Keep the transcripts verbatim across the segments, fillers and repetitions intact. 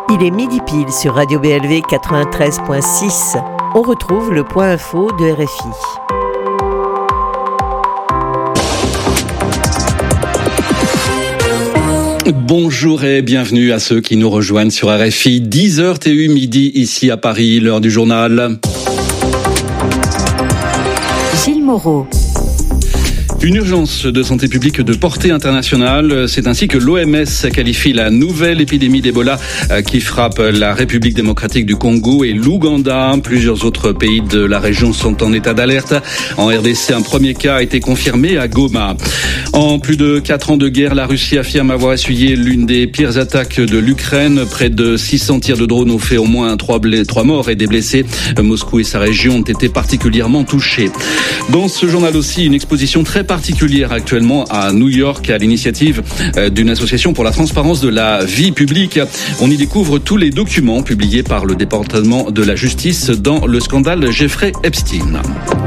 Il est midi pile sur Radio B L V quatre-vingt-treize virgule six. On retrouve le point info de R F I. Bonjour et bienvenue à ceux qui nous rejoignent sur R F I. dix heures T U midi ici à Paris, l'heure du journal. Gilles Moreau. Une urgence de santé publique de portée internationale. C'est ainsi que l'O M S qualifie la nouvelle épidémie d'Ebola qui frappe la République démocratique du Congo et l'Ouganda. Plusieurs autres pays de la région sont en état d'alerte. En R D C, un premier cas a été confirmé à Goma. En plus de quatre ans de guerre, la Russie affirme avoir essuyé l'une des pires attaques de l'Ukraine. Près de six cents tirs de drones ont fait au moins trois morts et des blessés. Moscou et sa région ont été particulièrement touchés. Dans ce journal aussi, une exposition très particulière actuellement à New York à l'initiative d'une association pour la transparence de la vie publique. On y découvre tous les documents publiés par le département de la justice dans le scandale Jeffrey Epstein.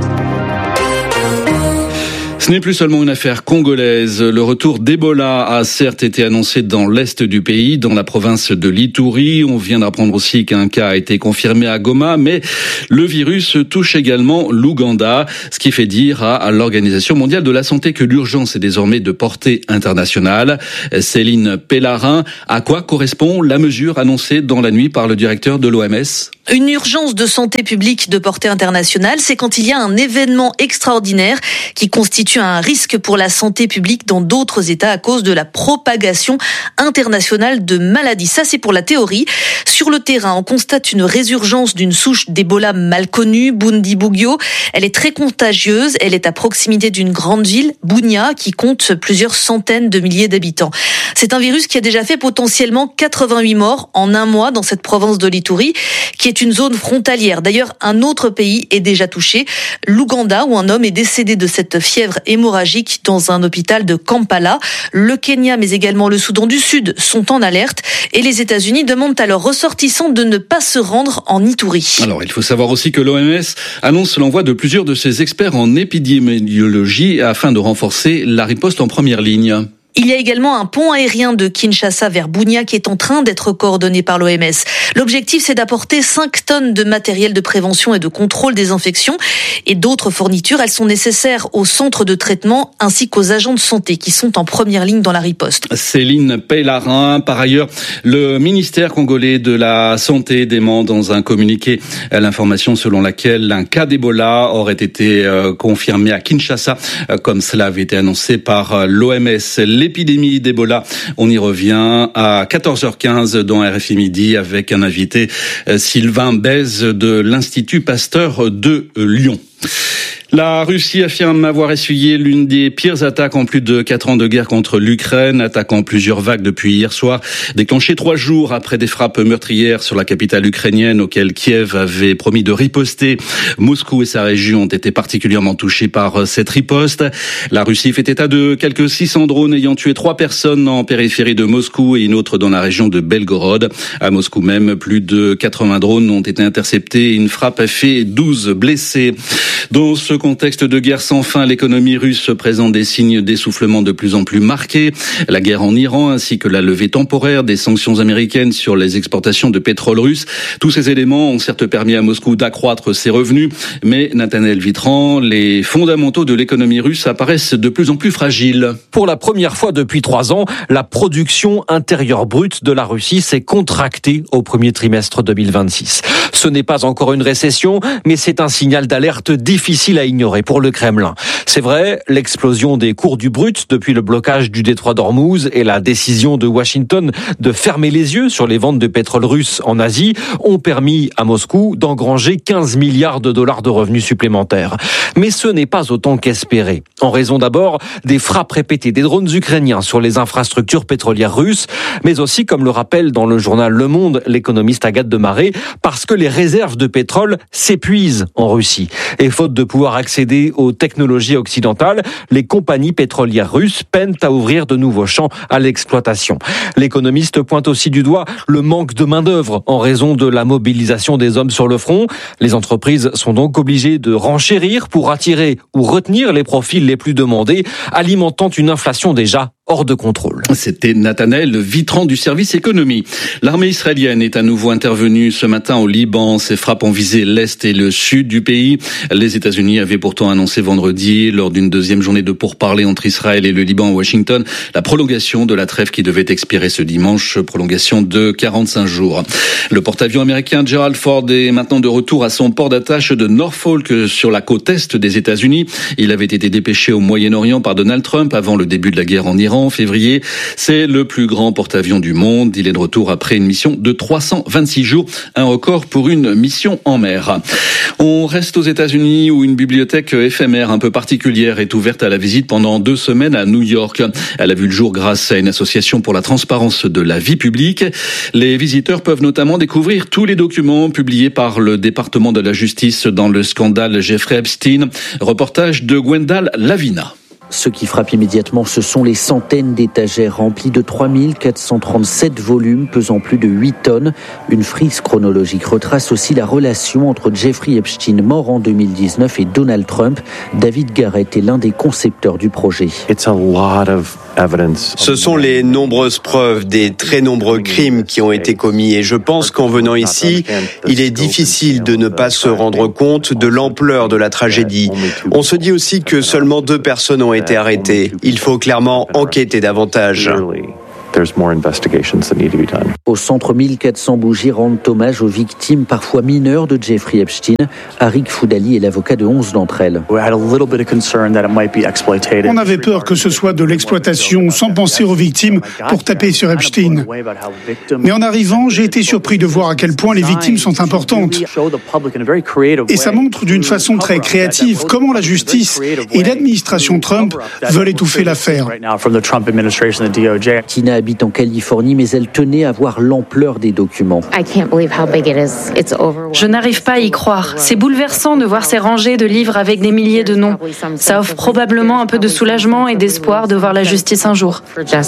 Ce n'est plus seulement une affaire congolaise. Le retour d'Ebola a certes été annoncé dans l'est du pays, dans la province de l'Ituri. On vient d'apprendre aussi qu'un cas a été confirmé à Goma, mais le virus touche également l'Ouganda, ce qui fait dire à l'Organisation mondiale de la santé que l'urgence est désormais de portée internationale. Céline Pellarin, à quoi correspond la mesure annoncée dans la nuit par le directeur de l'O M S ? Une urgence de santé publique de portée internationale, c'est quand il y a un événement extraordinaire qui constitue un risque pour la santé publique dans d'autres États à cause de la propagation internationale de maladies. Ça, c'est pour la théorie. Sur le terrain, on constate une résurgence d'une souche d'Ebola mal connue, Bundibugyo. Elle est très contagieuse. Elle est à proximité d'une grande ville, Bunia, qui compte plusieurs centaines de milliers d'habitants. C'est un virus qui a déjà fait potentiellement quatre-vingt-huit morts en un mois dans cette province de l'Ituri, qui est une zone frontalière. D'ailleurs, un autre pays est déjà touché, l'Ouganda, où un homme est décédé de cette fièvre hémorragique dans un hôpital de Kampala. Le Kenya, mais également le Soudan du Sud, sont en alerte et les États-Unis demandent à leurs ressortissants de ne pas se rendre en Ituri. Alors, il faut savoir aussi que l'O M S annonce l'envoi de plusieurs de ses experts en épidémiologie afin de renforcer la riposte en première ligne. Il y a également un pont aérien de Kinshasa vers Bunia qui est en train d'être coordonné par l'O M S. L'objectif, c'est d'apporter cinq tonnes de matériel de prévention et de contrôle des infections et d'autres fournitures. Elles sont nécessaires aux centres de traitement ainsi qu'aux agents de santé qui sont en première ligne dans la riposte. Céline Pellarin. Par ailleurs, le ministère congolais de la Santé dément dans un communiqué l'information selon laquelle un cas d'Ebola aurait été confirmé à Kinshasa, comme cela avait été annoncé par l'O M S. L'épidémie d'Ebola, on y revient à quatorze heures quinze dans R F I Midi avec un invité, Sylvain Bèze de l'Institut Pasteur de Lyon. La Russie affirme avoir essuyé l'une des pires attaques en plus de quatre ans de guerre contre l'Ukraine, attaquant plusieurs vagues depuis hier soir, déclenchées trois jours après des frappes meurtrières sur la capitale ukrainienne auxquelles Kiev avait promis de riposter. Moscou et sa région ont été particulièrement touchés par cette riposte. La Russie fait état de quelques six cents drones ayant tué trois personnes en périphérie de Moscou et une autre dans la région de Belgorod. À Moscou même, plus de quatre-vingts drones ont été interceptés et une frappe a fait douze blessés. Dans ce contexte de guerre sans fin, l'économie russe présente des signes d'essoufflement de plus en plus marqués. La guerre en Iran ainsi que la levée temporaire des sanctions américaines sur les exportations de pétrole russe. Tous ces éléments ont certes permis à Moscou d'accroître ses revenus, mais Nathanaël Vitran, les fondamentaux de l'économie russe apparaissent de plus en plus fragiles. Pour la première fois depuis trois ans, la production intérieure brute de la Russie s'est contractée au premier trimestre deux mille vingt-six. Ce n'est pas encore une récession, mais c'est un signal d'alerte difficile à ignorer pour le Kremlin. C'est vrai, l'explosion des cours du brut depuis le blocage du détroit d'Ormuz et la décision de Washington de fermer les yeux sur les ventes de pétrole russe en Asie ont permis à Moscou d'engranger quinze milliards de dollars de revenus supplémentaires. Mais ce n'est pas autant qu'espéré. En raison d'abord des frappes répétées des drones ukrainiens sur les infrastructures pétrolières russes, mais aussi, comme le rappelle dans le journal Le Monde l'économiste Agathe Demaret, parce que les réserves de pétrole s'épuisent en Russie. Et faute de pouvoir accéder aux technologies occidentales, les compagnies pétrolières russes peinent à ouvrir de nouveaux champs à l'exploitation. L'économiste pointe aussi du doigt le manque de main-d'œuvre en raison de la mobilisation des hommes sur le front. Les entreprises sont donc obligées de renchérir pour attirer ou retenir les profils les plus demandés, alimentant une inflation déjà hors de contrôle. C'était Nathanaël Vitran du service économie. L'armée israélienne est à nouveau intervenue ce matin au Liban. Ses frappes ont visé l'est et le sud du pays. Les États-Unis avaient pourtant annoncé vendredi, lors d'une deuxième journée de pourparlers entre Israël et le Liban à Washington, la prolongation de la trêve qui devait expirer ce dimanche, prolongation de quarante-cinq jours. Le porte-avions américain Gerald Ford est maintenant de retour à son port d'attache de Norfolk sur la côte est des États-Unis. Il avait été dépêché au Moyen-Orient par Donald Trump avant le début de la guerre en Iran en février. C'est le plus grand porte-avions du monde. Il est de retour après une mission de trois cent vingt-six jours, un record pour une mission en mer. On reste aux États-Unis où une bibliothèque éphémère un peu particulière est ouverte à la visite pendant deux semaines à New York. Elle a vu le jour grâce à une association pour la transparence de la vie publique. Les visiteurs peuvent notamment découvrir tous les documents publiés par le département de la justice dans le scandale Jeffrey Epstein. Reportage de Gwendal Lavina. Ce qui frappe immédiatement, ce sont les centaines d'étagères remplies de trois mille quatre cent trente-sept volumes pesant plus de huit tonnes. Une frise chronologique retrace aussi la relation entre Jeffrey Epstein, mort en deux mille dix-neuf, et Donald Trump. David Garrett est l'un des concepteurs du projet. Ce sont les nombreuses preuves des très nombreux crimes qui ont été commis et je pense qu'en venant ici, il est difficile de ne pas se rendre compte de l'ampleur de la tragédie. On se dit aussi que seulement deux personnes ont été arrêtés. Il faut clairement enquêter davantage. Au centre, mille quatre cents bougies rendent hommage aux victimes, parfois mineures, de Jeffrey Epstein. Arik Foudali est l'avocat de onze d'entre elles. On avait peur que ce soit de l'exploitation sans penser aux victimes pour taper sur Epstein. Mais en arrivant, j'ai été surpris de voir à quel point les victimes sont importantes. Et ça montre d'une façon très créative comment la justice et l'administration Trump veulent étouffer l'affaire. Tina habite en Californie, mais elle tenait à voir l'ampleur des documents. Je n'arrive pas à y croire. C'est bouleversant de voir ces rangées de livres avec des milliers de noms. Ça offre probablement un peu de soulagement et d'espoir de voir la justice un jour.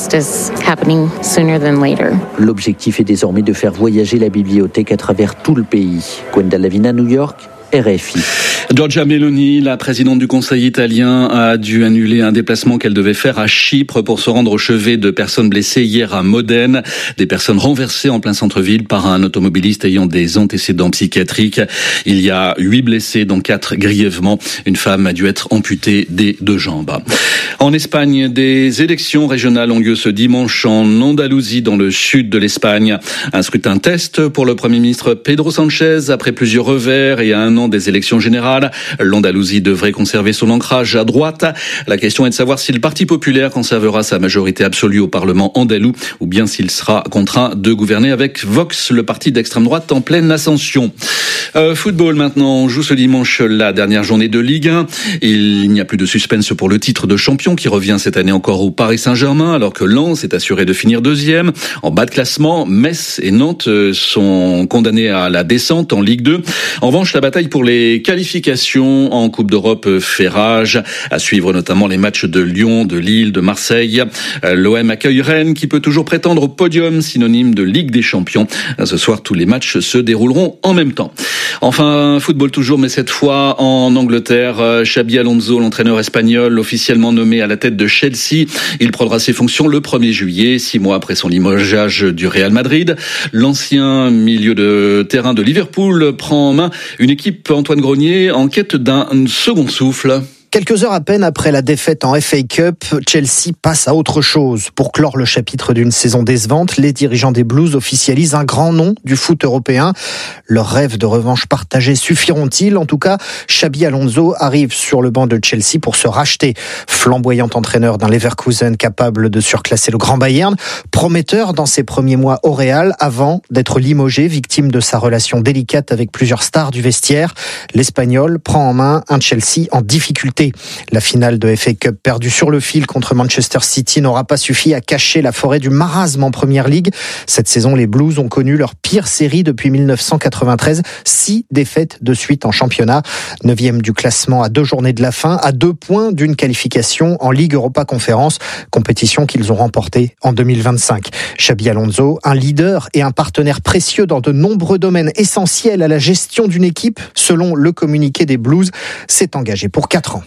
L'objectif est désormais de faire voyager la bibliothèque à travers tout le pays. Gwendal Lavina, New York, R F I. Giorgia Meloni, la présidente du Conseil italien, a dû annuler un déplacement qu'elle devait faire à Chypre pour se rendre au chevet de personnes blessées hier à Modène. Des personnes renversées en plein centre-ville par un automobiliste ayant des antécédents psychiatriques. Il y a huit blessés, dont quatre grièvement. Une femme a dû être amputée des deux jambes. En Espagne, des élections régionales ont lieu ce dimanche en Andalousie, dans le sud de l'Espagne. Un scrutin test pour le Premier ministre Pedro Sánchez après plusieurs revers et à un an des élections générales. L'Andalousie devrait conserver son ancrage à droite. La question est de savoir si le Parti populaire conservera sa majorité absolue au Parlement andalou ou bien s'il sera contraint de gouverner avec Vox, le parti d'extrême droite en pleine ascension. Euh, football maintenant, on joue ce dimanche la dernière journée de Ligue un. Il n'y a plus de suspense pour le titre de champion qui revient cette année encore au Paris Saint-Germain alors que Lens est assuré de finir deuxième. En bas de classement, Metz et Nantes sont condamnés à la descente en Ligue deux. En revanche, la bataille pour les qualifications en Coupe d'Europe fait rage. À suivre notamment les matchs de Lyon, de Lille, de Marseille. L'O M accueille Rennes qui peut toujours prétendre au podium, synonyme de Ligue des Champions. Ce soir, tous les matchs se dérouleront en même temps. Enfin, football toujours, mais cette fois en Angleterre. Xabi Alonso, l'entraîneur espagnol, officiellement nommé à la tête de Chelsea. Il prendra ses fonctions le premier juillet, six mois après son limogeage du Real Madrid. L'ancien milieu de terrain de Liverpool prend en main une équipe, Antoine Grenier, en quête d'un second souffle. Quelques heures à peine après la défaite en F A Cup, Chelsea passe à autre chose. Pour clore le chapitre d'une saison décevante, les dirigeants des Blues officialisent un grand nom du foot européen. Leurs rêves de revanche partagés suffiront-ils? En tout cas, Xabi Alonso arrive sur le banc de Chelsea pour se racheter. Flamboyant entraîneur d'un Leverkusen capable de surclasser le Grand Bayern, prometteur dans ses premiers mois au Real avant d'être limogé, victime de sa relation délicate avec plusieurs stars du vestiaire. L'Espagnol prend en main un Chelsea en difficulté. La finale de F A Cup perdue sur le fil contre Manchester City n'aura pas suffi à cacher la forêt du marasme en Première Ligue. Cette saison, les Blues ont connu leur pire série depuis mille neuf cent quatre-vingt-treize. Six défaites de suite en championnat. Neuvième du classement à deux journées de la fin, à deux points d'une qualification en Ligue Europa Conférence, compétition qu'ils ont remportée en deux mille vingt-cinq. Xabi Alonso, un leader et un partenaire précieux dans de nombreux domaines essentiels à la gestion d'une équipe, selon le communiqué des Blues, s'est engagé pour quatre ans.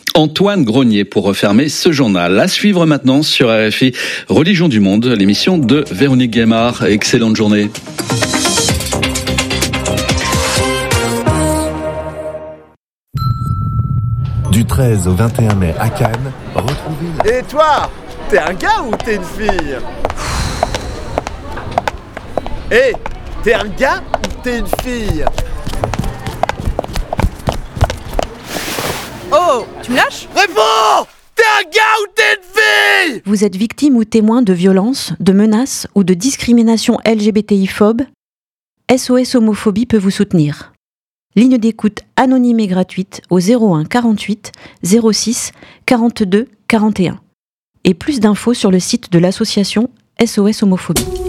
Antoine Grenier pour refermer ce journal. À suivre maintenant sur R F I Religion du Monde, l'émission de Véronique Guémard. Excellente journée. Du treize au vingt et un mai à Cannes, retrouvez... Et toi, t'es un gars ou t'es une fille? Hé, hey, t'es un gars ou t'es une fille? Oh, tu me lâches? Réponds! T'es un gars ou t'es une fille? Vous êtes victime ou témoin de violences, de menaces ou de discrimination L G B T I-phobe? S O S Homophobie peut vous soutenir. Ligne d'écoute anonyme et gratuite au zéro un quarante-huit zéro six quarante-deux quarante et un. Et plus d'infos sur le site de l'association S O S Homophobie.